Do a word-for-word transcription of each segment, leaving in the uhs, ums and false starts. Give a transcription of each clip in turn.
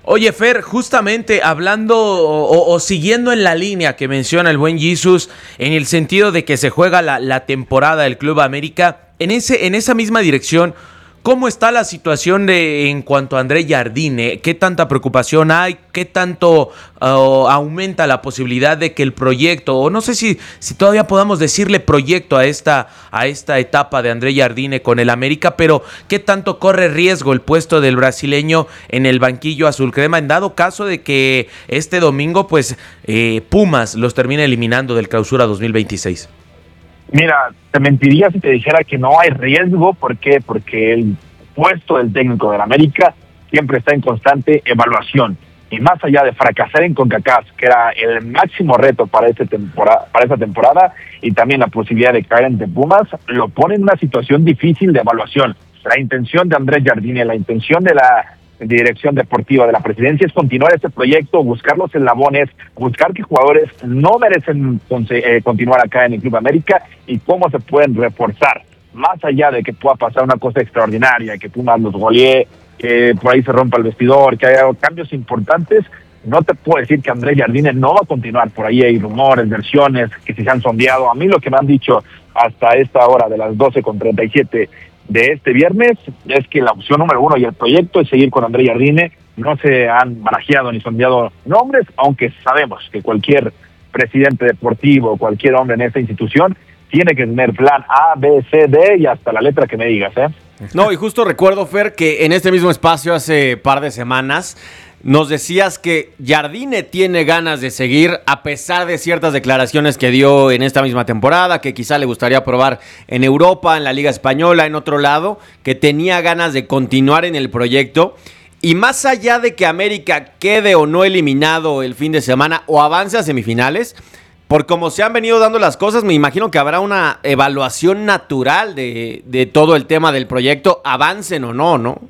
Oye, Fer, justamente hablando o, o siguiendo en la línea que menciona el buen Jesus, en el sentido de que se juega la, la temporada del Club América, en, ese, en esa misma dirección, ¿cómo está la situación de, en cuanto a André Jardine? ¿Qué tanta preocupación hay? ¿Qué tanto uh, aumenta la posibilidad de que el proyecto, o no sé si, si todavía podamos decirle proyecto a esta, a esta etapa de André Jardine con el América, pero qué tanto corre riesgo el puesto del brasileño en el banquillo azul crema en dado caso de que este domingo pues eh, Pumas los termine eliminando del Clausura dos mil veintiséis? Mira, te mentiría si te dijera que no hay riesgo. ¿Por qué? Porque el puesto del técnico del América siempre está en constante evaluación. Y más allá de fracasar en CONCACAF, que era el máximo reto para, este temporada, para esta temporada, y también la posibilidad de caer ante Pumas, lo pone en una situación difícil de evaluación. La intención de Andrés Jardine, la intención de la dirección deportiva de la presidencia es continuar este proyecto, buscar los eslabones, buscar que jugadores no merecen eh, continuar acá en el Club América y cómo se pueden reforzar, más allá de que pueda pasar una cosa extraordinaria, que Pumas los golee, que por ahí se rompa el vestidor, que haya cambios importantes. No te puedo decir que Andrés Jardine no va a continuar. Por ahí hay rumores, versiones que se han sondeado. A mí lo que me han dicho hasta esta hora de las doce con treinta y siete de este viernes es que la opción número uno y el proyecto es seguir con Andrés Jardine. No se han barajeado ni sondeado nombres, aunque sabemos que cualquier presidente deportivo, cualquier hombre en esta institución tiene que tener plan A, B, C, D y hasta la letra que me digas, ¿eh? No, y justo recuerdo, Fer, que en este mismo espacio hace par de semanas nos decías que Jardine tiene ganas de seguir a pesar de ciertas declaraciones que dio en esta misma temporada, que quizá le gustaría probar en Europa, en la Liga Española, en otro lado, que tenía ganas de continuar en el proyecto. Y más allá de que América quede o no eliminado el fin de semana o avance a semifinales, por cómo se han venido dando las cosas, me imagino que habrá una evaluación natural de, de todo el tema del proyecto, avancen o no, ¿no?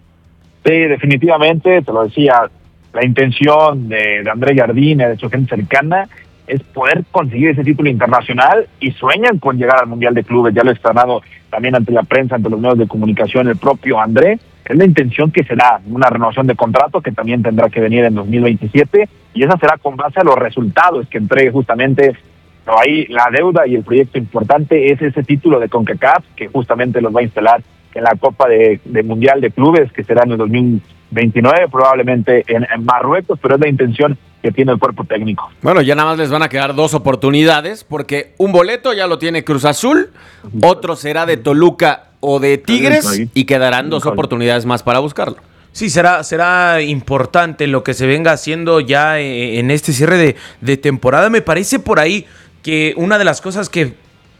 Sí, definitivamente, te lo decía, la intención de, de Andrés Jardine, de su gente cercana, es poder conseguir ese título internacional y sueñan con llegar al Mundial de Clubes. Ya lo he externado también ante la prensa, ante los medios de comunicación, el propio André. Es la intención que será una renovación de contrato que también tendrá que venir en dos mil veintisiete y esa será con base a los resultados que entregue justamente. Pero ahí la deuda y el proyecto importante es ese título de CONCACAF que justamente los va a instalar en la Copa de, de Mundial de Clubes que será en el dos mil veintinueve, probablemente en, en Marruecos, pero es la intención que tiene el cuerpo técnico. Bueno, ya nada más les van a quedar dos oportunidades porque un boleto ya lo tiene Cruz Azul, otro será de Toluca o de Tigres y quedarán dos oportunidades más para buscarlo. Sí, será, será importante lo que se venga haciendo ya en este cierre de, de temporada. Me parece por ahí que una de las cosas que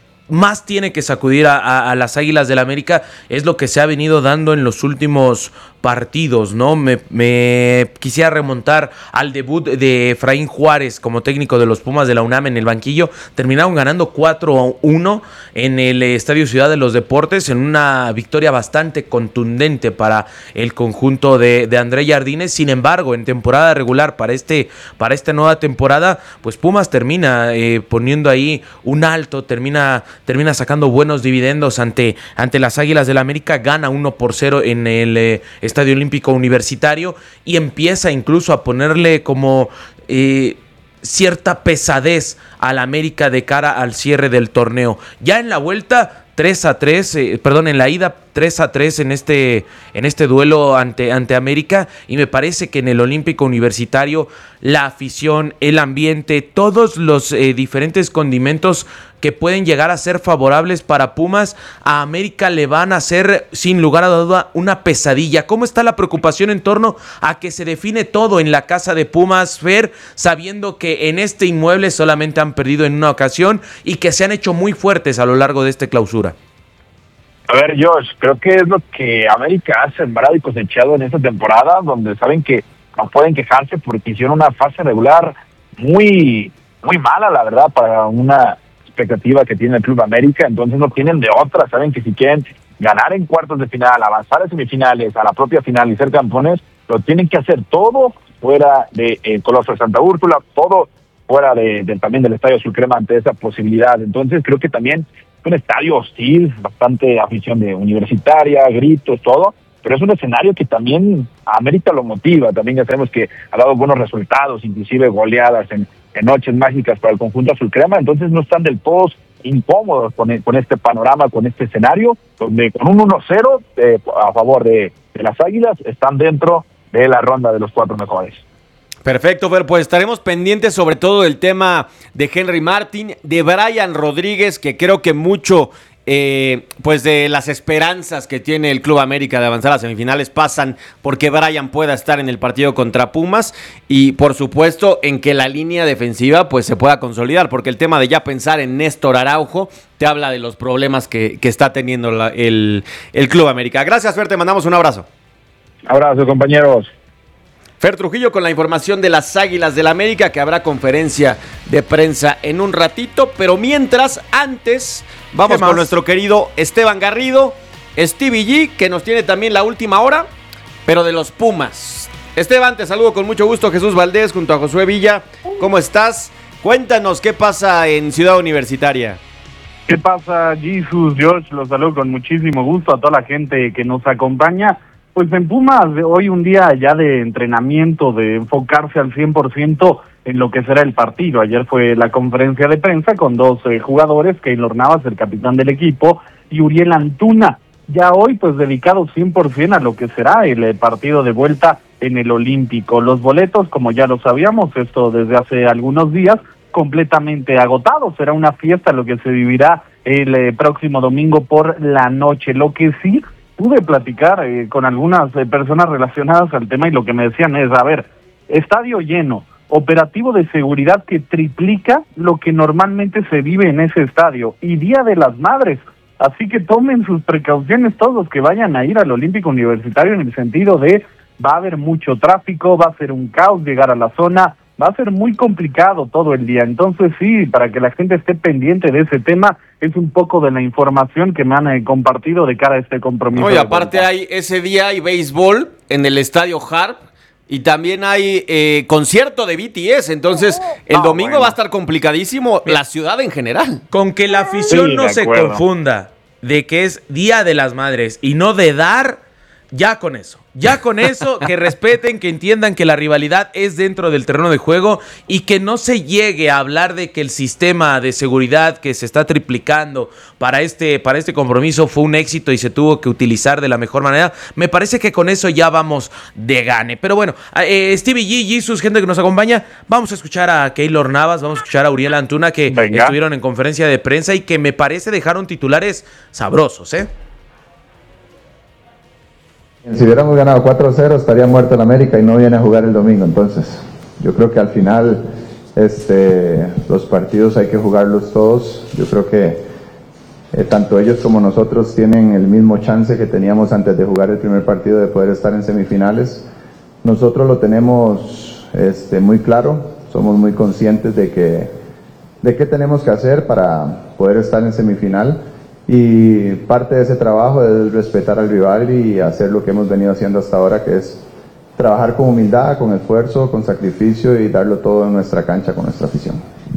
más tiene que sacudir a, a, a las Águilas del América es lo que se ha venido dando en los últimos partidos, ¿no? Me, me quisiera remontar al debut de Efraín Juárez como técnico de los Pumas de la UNAM en el banquillo. Terminaron ganando cuatro a uno en el Estadio Ciudad de los Deportes en una victoria bastante contundente para el conjunto de, de André Jardine. Sin embargo, en temporada regular para, este, para esta nueva temporada, pues Pumas termina eh, poniendo ahí un alto, termina, termina sacando buenos dividendos ante, ante las Águilas del América, gana uno por cero en el eh, Estadio Olímpico Universitario y empieza incluso a ponerle como eh, cierta pesadez al América de cara al cierre del torneo. Ya en la vuelta tres a tres, eh, perdón, en la ida tres a tres en este, en este duelo ante, ante América, y me parece que en el Olímpico Universitario la afición, el ambiente, todos los eh, diferentes condimentos que pueden llegar a ser favorables para Pumas, a América le van a ser sin lugar a duda una pesadilla. ¿Cómo está la preocupación en torno a que se define todo en la casa de Pumas, Fer, sabiendo que en este inmueble solamente han perdido en una ocasión y que se han hecho muy fuertes a lo largo de esta clausura? A ver, Josh, creo que es lo que América ha sembrado y cosechado en esta temporada, donde saben que no pueden quejarse porque hicieron una fase regular muy, muy mala, la verdad, para una expectativa que tiene el Club América. Entonces no tienen de otra. Saben que si quieren ganar en cuartos de final, avanzar a semifinales, a la propia final y ser campeones, lo tienen que hacer todo fuera de eh, Coloso de Santa Úrsula, todo fuera de, de también del Estadio Azul Crema ante esa posibilidad. Entonces creo que también un estadio hostil, bastante afición de universitaria, gritos, todo. pero es un escenario que también a América lo motiva. También ya sabemos que ha dado buenos resultados, inclusive goleadas en, en noches mágicas para el conjunto azul crema, entonces no están del todo incómodos con, con este panorama, con este escenario, donde con un uno cero eh, a favor de, de las Águilas están dentro de la ronda de los cuatro mejores. Perfecto, Fer, pues estaremos pendientes sobre todo del tema de Henry Martin, de Brian Rodríguez, que creo que mucho eh, pues de las esperanzas que tiene el Club América de avanzar a semifinales pasan porque Brian pueda estar en el partido contra Pumas y por supuesto en que la línea defensiva pues se pueda consolidar, porque el tema de ya pensar en Néstor Araujo te habla de los problemas que, que está teniendo la, el, el Club América. Gracias, Fer, te mandamos un abrazo. Abrazo, compañeros. Fer Trujillo con la información de las Águilas del América, que habrá conferencia de prensa en un ratito, pero mientras, antes, vamos con nuestro querido Esteban Garrido, Stevie G, que nos tiene también la última hora, pero de los Pumas. Esteban, te saludo con mucho gusto, Jesús Valdés, junto a Josué Villa. ¿Cómo estás? Cuéntanos qué pasa en Ciudad Universitaria. ¿Qué pasa, Jesús, George? Los saludo con muchísimo gusto a toda la gente que nos acompaña. Pues en Pumas, hoy un día ya de entrenamiento, de enfocarse al cien por ciento en lo que será el partido. Ayer fue la conferencia de prensa con dos eh, jugadores, Keylor Navas, el capitán del equipo, y Uriel Antuna. Ya hoy, pues dedicado cien por ciento a lo que será el eh, partido de vuelta en el Olímpico. Los boletos, como ya lo sabíamos, esto desde hace algunos días, completamente agotados. Será una fiesta lo que se vivirá el eh, próximo domingo por la noche. Lo que sí pude platicar eh, con algunas eh, personas relacionadas al tema y lo que me decían es, a ver, estadio lleno, operativo de seguridad que triplica lo que normalmente se vive en ese estadio, y Día de las Madres, así que tomen sus precauciones todos los que vayan a ir al Olímpico Universitario, en el sentido de va a haber mucho tráfico, va a ser un caos llegar a la zona, va a ser muy complicado todo el día. Entonces sí, para que la gente esté pendiente de ese tema, es un poco de la información que me han eh, compartido de cara a este compromiso. Oye, aparte hay ese día hay béisbol en el Estadio Harp y también hay eh, concierto de B T S, entonces el no, domingo bueno. va a estar complicadísimo la ciudad en general. Con que la afición sí, no se confunda de que es Día de las Madres y no de dar, ya con eso. Ya con eso, que respeten, que entiendan que la rivalidad es dentro del terreno de juego y que no se llegue a hablar de que el sistema de seguridad que se está triplicando para este, para este compromiso fue un éxito y se tuvo que utilizar de la mejor manera. Me parece que con eso ya vamos de gane. Pero bueno, eh, Stevie G, Jesus, gente que nos acompaña, vamos a escuchar a Keylor Navas, vamos a escuchar a Uriel Antuna, que Venga. estuvieron en conferencia de prensa y que me parece dejaron titulares sabrosos, ¿eh? Si hubiéramos ganado cuatro cero estaría muerto en América y no viene a jugar el domingo. Entonces yo creo que al final este, los partidos hay que jugarlos todos. Yo creo que eh, tanto ellos como nosotros tienen el mismo chance que teníamos antes de jugar el primer partido de poder estar en semifinales. Nosotros lo tenemos este, muy claro, somos muy conscientes de que de qué tenemos que hacer para poder estar en semifinal. Y parte de ese trabajo es respetar al rival y hacer lo que hemos venido haciendo hasta ahora, que es trabajar con humildad, con esfuerzo, con sacrificio y darlo todo en nuestra cancha con nuestra afición.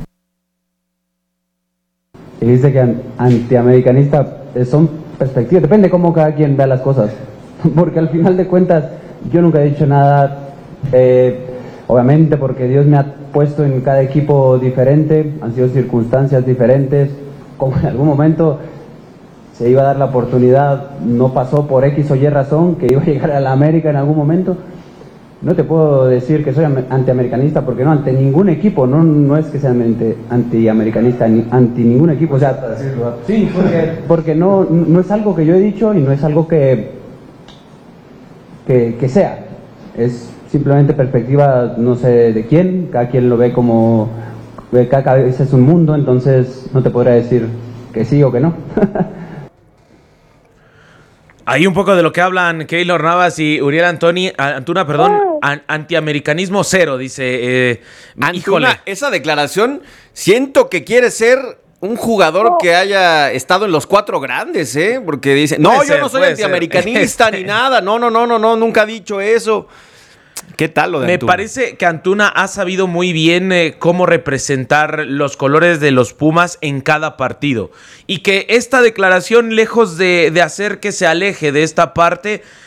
Y dice que antiamericanista son perspectivas, depende cómo cada quien vea las cosas, porque al final de cuentas yo nunca he dicho nada, eh, obviamente porque Dios me ha puesto en cada equipo diferente, han sido circunstancias diferentes, como en algún momento se iba a dar la oportunidad, no pasó por X o Y razón, que iba a llegar a la América en algún momento. No te puedo decir que soy antiamericanista, porque no, ante ningún equipo, no, no es que sea antiamericanista, ni anti ningún equipo, o sea, sí, porque, porque no, no es algo que yo he dicho y no es algo que, que, que sea, es simplemente perspectiva, no sé de quién, cada quien lo ve como, ve, cada cabeza es un mundo, entonces no te podré decir que sí o que no. Hay un poco de lo que hablan Keylor Navas y Uriel Antoni, Antuna, perdón, an, antiamericanismo cero, dice. Eh, Antuna, híjole. Esa declaración, siento que quiere ser un jugador que haya estado en los cuatro grandes, ¿eh? Porque dice, no, puede yo ser, no soy antiamericanista ni nada, no, no, no, no, no, nunca he dicho eso. ¿Qué tal lo de Antuna? Me parece que Antuna ha sabido muy bien eh, cómo representar los colores de los Pumas en cada partido. Y que esta declaración, lejos de, de hacer que se aleje de esta parte,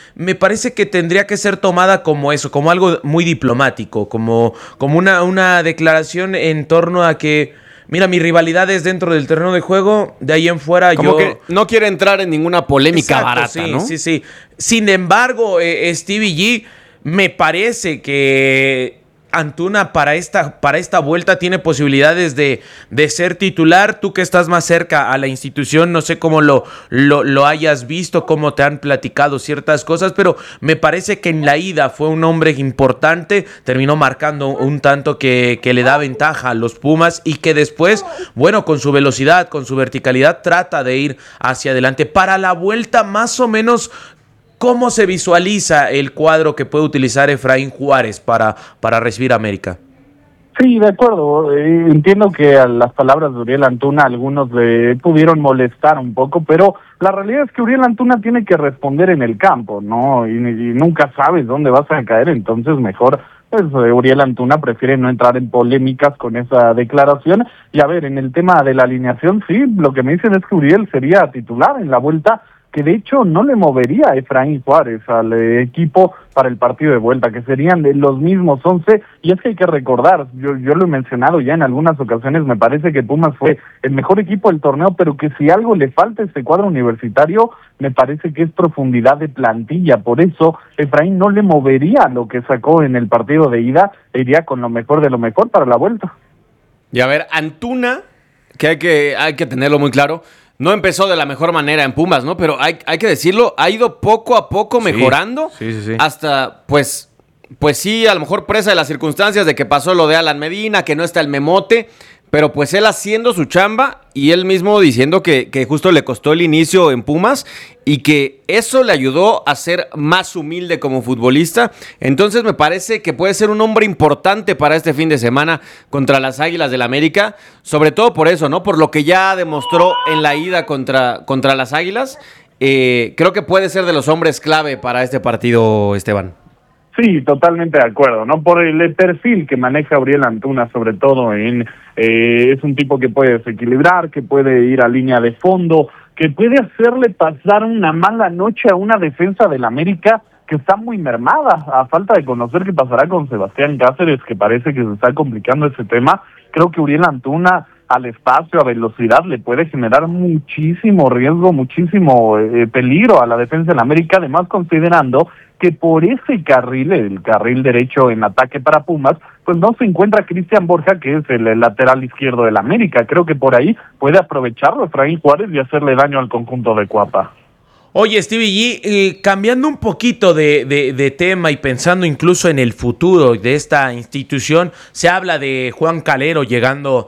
me parece que tendría que ser tomada como eso, como algo muy diplomático, como, como una, una declaración en torno a que, mira, mi rivalidad es dentro del terreno de juego, de ahí en fuera como yo... que no quiere entrar en ninguna polémica Exacto, barata, sí, ¿no? Sí, sí. Sin embargo, eh, Stevie G, me parece que Antuna para esta, para esta vuelta tiene posibilidades de, de ser titular. Tú que estás más cerca a la institución, no sé cómo lo, lo, lo hayas visto, cómo te han platicado ciertas cosas, pero me parece que en la ida fue un hombre importante, terminó marcando un tanto que, que le da ventaja a los Pumas y que después, bueno, con su velocidad, con su verticalidad, trata de ir hacia adelante. Para la vuelta, más o menos, ¿cómo se visualiza el cuadro que puede utilizar Efraín Juárez para, para recibir a América? Sí, de acuerdo. Eh, entiendo que a las palabras de Uriel Antuna algunos le pudieron molestar un poco, pero la realidad es que Uriel Antuna tiene que responder en el campo, ¿no? Y, y nunca sabes dónde vas a caer, entonces mejor, pues eh, Uriel Antuna prefiere no entrar en polémicas con esa declaración. Y a ver, en el tema de la alineación, sí, lo que me dicen es que Uriel sería titular en la vuelta, que de hecho no le movería a Efraín Juárez al eh, equipo para el partido de vuelta, que serían de los mismos once, y es que hay que recordar, yo, yo lo he mencionado ya en algunas ocasiones, me parece que Pumas fue el mejor equipo del torneo, pero que si algo le falta a este cuadro universitario, me parece que es profundidad de plantilla, por eso Efraín no le movería lo que sacó en el partido de ida, e iría con lo mejor de lo mejor para la vuelta. Y a ver, Antuna, que hay que, hay que tenerlo muy claro, no empezó de la mejor manera en Pumas, ¿no? Pero hay, hay que decirlo, ha ido poco a poco mejorando. Sí, sí, sí, sí. Hasta, pues, pues sí, a lo mejor presa de las circunstancias de que pasó lo de Alan Medina, que no está el Memote, pero pues él haciendo su chamba y él mismo diciendo que, que justo le costó el inicio en Pumas y que eso le ayudó a ser más humilde como futbolista. Entonces me parece que puede ser un hombre importante para este fin de semana contra las Águilas del América, sobre todo por eso, ¿no? Por lo que ya demostró en la ida contra, contra las Águilas. Eh, creo que puede ser de los hombres clave para este partido, Esteban. Sí, totalmente de acuerdo, ¿no? Por el perfil que maneja Uriel Antuna, sobre todo en eh, es un tipo que puede desequilibrar, que puede ir a línea de fondo, que puede hacerle pasar una mala noche a una defensa del América que está muy mermada, a falta de conocer qué pasará con Sebastián Cáceres, que parece que se está complicando ese tema. Creo que Uriel Antuna al espacio, a velocidad, le puede generar muchísimo riesgo, muchísimo eh, peligro a la defensa del América, además considerando que por ese carril, el carril derecho en ataque para Pumas, pues no se encuentra Cristian Borja, que es el, el lateral izquierdo del América. Creo que por ahí puede aprovecharlo Efraín Juárez y hacerle daño al conjunto de Cuapa. Oye, Stevie G, eh, cambiando un poquito de, de, de tema y pensando incluso en el futuro de esta institución, se habla de Juan Calero llegando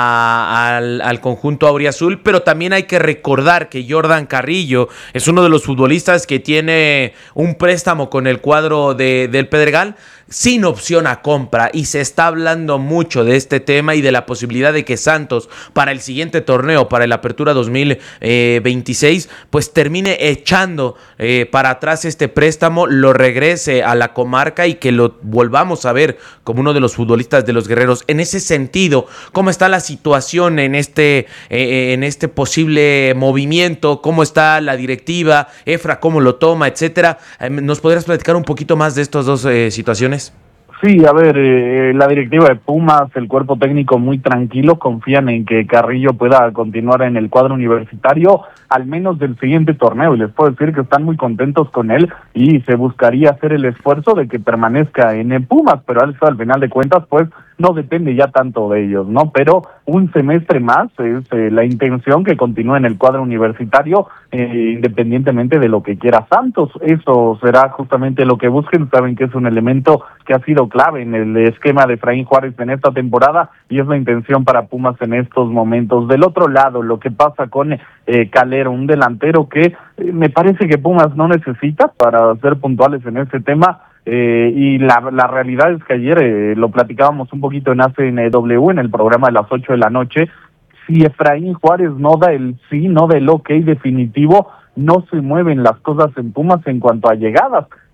a, al, al conjunto auriazul, pero también hay que recordar que Jordan Carrillo es uno de los futbolistas que tiene un préstamo con el cuadro de, del Pedregal sin opción a compra, y se está hablando mucho de este tema y de la posibilidad de que Santos para el siguiente torneo, para el Apertura dos mil veintiséis, pues termine echando eh, para atrás este préstamo, lo regrese a la comarca y que lo volvamos a ver como uno de los futbolistas de los Guerreros. En ese sentido, ¿cómo está la situación en este, eh, en este posible movimiento? ¿Cómo está la directiva? Efra, ¿cómo lo toma? Etcétera. Eh, ¿Nos podrías platicar un poquito más de estas dos eh, situaciones? Sí, a ver, eh, la directiva de Pumas, el cuerpo técnico muy tranquilo, confían en que Carrillo pueda continuar en el cuadro universitario, al menos del siguiente torneo, y les puedo decir que están muy contentos con él y se buscaría hacer el esfuerzo de que permanezca en el Pumas, pero al, al final de cuentas, pues, no depende ya tanto de ellos, ¿no? Pero un semestre más es eh, la intención que continúe en el cuadro universitario, eh, independientemente de lo que quiera Santos. Eso será justamente lo que busquen. Saben que es un elemento que ha sido clave en el esquema de Efraín Juárez en esta temporada y es la intención para Pumas en estos momentos. Del otro lado, lo que pasa con eh, Calero, un delantero que eh, me parece que Pumas no necesita, para ser puntuales en este tema. Eh, y la, la realidad es que ayer eh, lo platicábamos un poquito en A C N W, en el programa de las ocho de la noche. Si Efraín Juárez no da el sí, no da el ok definitivo, no se mueven las cosas en Pumas en cuanto a llegadas.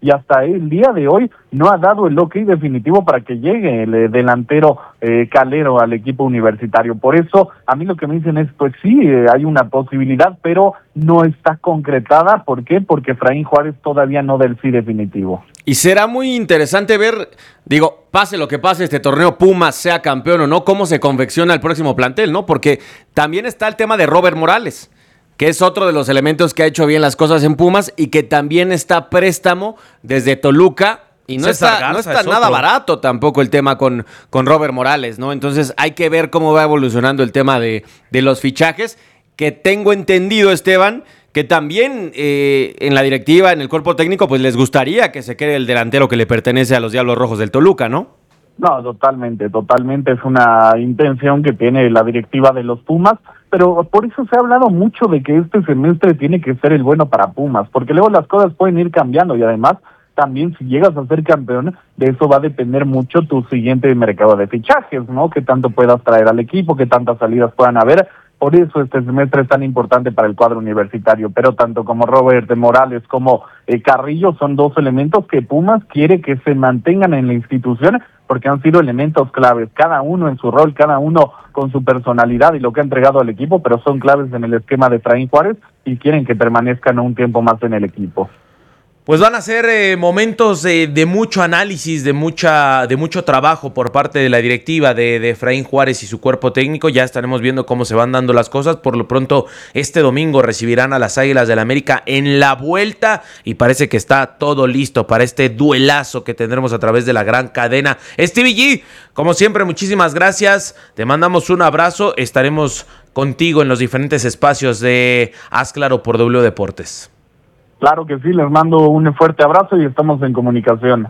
y hasta el día de hoy no ha dado el ok definitivo para que llegue el eh, delantero eh, Calero al equipo universitario. Por eso, a mí lo que me dicen es, pues sí, eh, hay una posibilidad, pero no está concretada. ¿Por qué? Porque Efraín Juárez todavía no da el sí definitivo. Y será muy interesante ver, digo, pase lo que pase este torneo, Pumas sea campeón o no, cómo se confecciona el próximo plantel, ¿no? Porque también está el tema de Robert Morales, que es otro de los elementos que ha hecho bien las cosas en Pumas y que también está a préstamo desde Toluca. Y no César está, Garza no está es nada otro. barato tampoco el tema con, con Robert Morales, ¿no? Entonces hay que ver cómo va evolucionando el tema de, de los fichajes, que tengo entendido, Esteban, que también eh, en la directiva, en el cuerpo técnico, pues les gustaría que se quede el delantero que le pertenece a los Diablos Rojos del Toluca, ¿no? No, totalmente, totalmente es una intención que tiene la directiva de los Pumas, pero por eso se ha hablado mucho de que este semestre tiene que ser el bueno para Pumas, porque luego las cosas pueden ir cambiando y además también si llegas a ser campeón, de eso va a depender mucho tu siguiente mercado de fichajes, ¿no? Que tanto puedas traer al equipo, que tantas salidas puedan haber. Por eso este semestre es tan importante para el cuadro universitario, pero tanto como Robert Morales como eh, Carrillo son dos elementos que Pumas quiere que se mantengan en la institución porque han sido elementos claves, cada uno en su rol, cada uno con su personalidad y lo que ha entregado al equipo, pero son claves en el esquema de Efraín Juárez y quieren que permanezcan un tiempo más en el equipo. Pues van a ser eh, momentos eh, de mucho análisis, de mucha, de mucho trabajo por parte de la directiva de, de Efraín Juárez y su cuerpo técnico. Ya estaremos viendo cómo se van dando las cosas. Por lo pronto, este domingo recibirán a las Águilas del América en la vuelta y parece que está todo listo para este duelazo que tendremos a través de la gran cadena. Stevie G, como siempre, muchísimas gracias. Te mandamos un abrazo. Estaremos contigo en los diferentes espacios de Haz Claro por W Deportes. Claro que sí, les mando un fuerte abrazo y estamos en comunicación.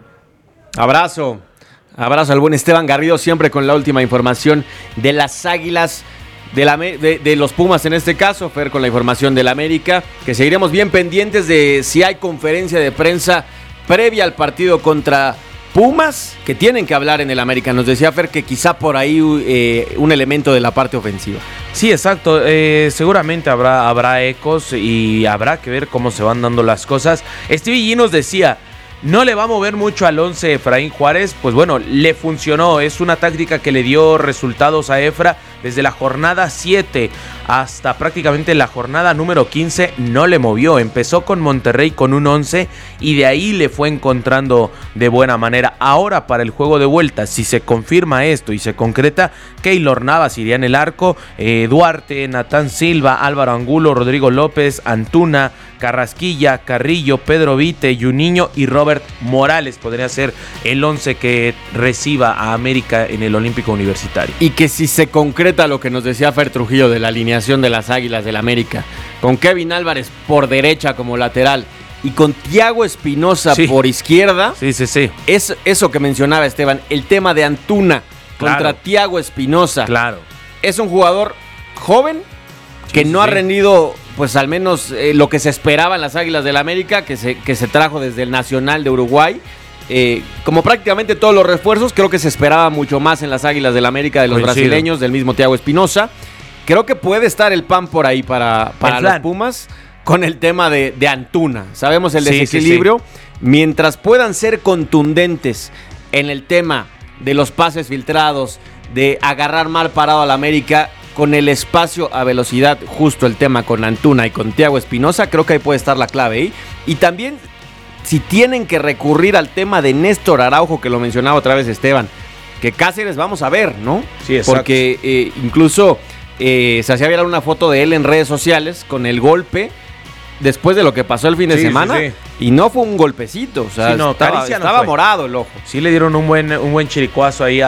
Abrazo. Abrazo al buen Esteban Garrido, siempre con la última información de las Águilas, de, la, de, de los Pumas en este caso, Fer con la información del América, que seguiremos bien pendientes de si hay conferencia de prensa previa al partido contra Pumas, que tienen que hablar en el América. Nos decía Fer que quizá por ahí eh, un elemento de la parte ofensiva. Sí, exacto. Eh, seguramente habrá, habrá ecos y habrá que ver cómo se van dando las cosas. Stevie G nos decía, no le va a mover mucho al once Efraín Juárez. Pues bueno, le funcionó. Es una táctica que le dio resultados a Efra desde la jornada siete hasta prácticamente la jornada número quince. No le movió. Empezó con Monterrey con un once y de ahí le fue encontrando de buena manera. Ahora para el juego de vuelta, si se confirma esto y se concreta, Keylor Navas iría en el arco, eh, Duarte, Natán Silva, Álvaro Angulo, Rodrigo López, Antuna, Carrasquilla, Carrillo, Pedro Vite, Juninho y Robert Morales podría ser el once que reciba a América en el Olímpico Universitario. Y que si se concreta lo que nos decía Fer Trujillo de la alineación de las Águilas del América, con Kevin Álvarez por derecha como lateral y con Thiago Espinosa sí. por izquierda, sí, sí, sí. Es eso que mencionaba Esteban, el tema de Antuna contra claro. Thiago Espinosa. Claro. Es un jugador joven que sí, no sí. ha rendido, pues al menos eh, lo que se esperaba en las Águilas del América, que se, que se trajo desde el Nacional de Uruguay. Eh, como prácticamente todos los refuerzos, creo que se esperaba mucho más en las Águilas del América de los Coincido. brasileños, del mismo Thiago Espinosa. Creo que puede estar el pan por ahí para, para los Pumas con el tema de, de Antuna. Sabemos el sí, desequilibrio. Sí, sí. Mientras puedan ser contundentes en el tema de los pases filtrados, de agarrar mal parado al América, con el espacio a velocidad, justo el tema con Antuna y con Thiago Espinosa, creo que ahí puede estar la clave. ¿eh? Y también, si tienen que recurrir al tema de Néstor Araujo, que lo mencionaba otra vez Esteban, que Cáceres vamos a ver, ¿no? Sí, exacto. Porque eh, incluso eh, se hacía viral una foto de él en redes sociales con el golpe después de lo que pasó el fin de sí, semana sí, sí. y no fue un golpecito, o sea, sí, no, estaba, no estaba morado el ojo. Sí le dieron un buen, un buen chiricuazo ahí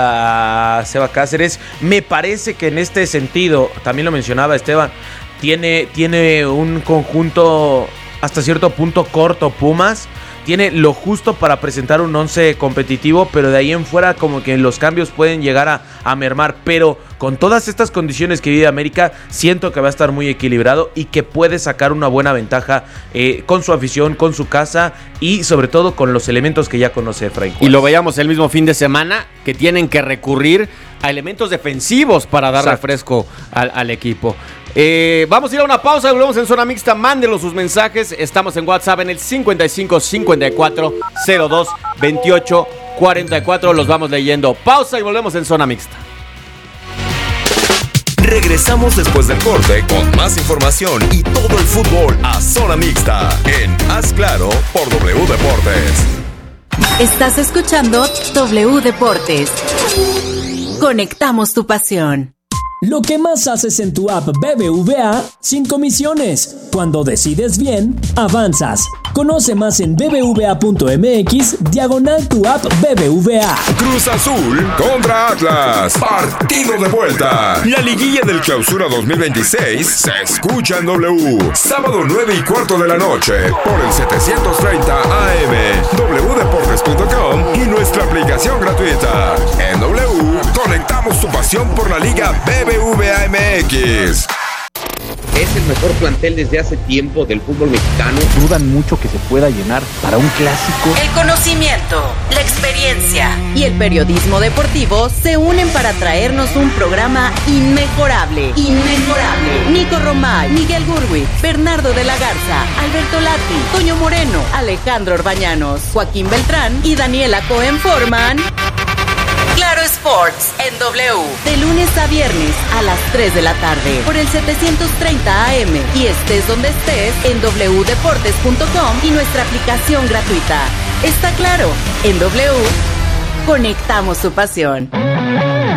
a Seba Cáceres. Me parece que en este sentido, también lo mencionaba Esteban, tiene, tiene un conjunto hasta cierto punto corto Pumas. Tiene lo justo para presentar un once competitivo, pero de ahí en fuera como que los cambios pueden llegar a, a mermar. Pero con todas estas condiciones que vive América, siento que va a estar muy equilibrado y que puede sacar una buena ventaja eh, con su afición, con su casa y sobre todo con los elementos que ya conoce Efraín Juárez. Y lo veíamos el mismo fin de semana, que tienen que recurrir a elementos defensivos para dar Exacto. refresco al, al equipo. Eh, vamos a ir a una pausa y volvemos en Zona Mixta. Mándenlos sus mensajes. Estamos en WhatsApp en el cincuenta y cinco cincuenta y cuatro cero dos veintiocho cuarenta y cuatro. Los vamos leyendo. Pausa y volvemos en Zona Mixta. Regresamos después del corte con más información y todo el fútbol a Zona Mixta en Haz Claro por W Deportes. Estás escuchando W Deportes. Conectamos tu pasión. Lo que más haces en tu app B B V A sin comisiones. Cuando decides bien, avanzas. Conoce más en bbva.mx diagonal tu app B B V A. Cruz Azul contra Atlas. Partido de vuelta. La liguilla del Clausura dos mil veintiséis se escucha en W. Sábado nueve y cuarto de la noche por el setecientos treinta A M, w deportes punto com y nuestra aplicación gratuita. En W conectamos tu pasión por la Liga B B V A M X. Es el mejor plantel desde hace tiempo del fútbol mexicano. Dudan mucho que se pueda llenar para un clásico. El conocimiento, la experiencia y el periodismo deportivo se unen para traernos un programa inmejorable. Inmejorable. Nico Romay, Miguel Gurwitz, Bernardo de la Garza, Alberto Lati, Toño Moreno, Alejandro Orbañanos, Joaquín Beltrán y Daniela Cohen forman Claro Sports en W, de lunes a viernes a las tres de la tarde por el setecientos treinta A M y estés donde estés en w deportes punto com y nuestra aplicación gratuita. Está claro, en W conectamos tu pasión.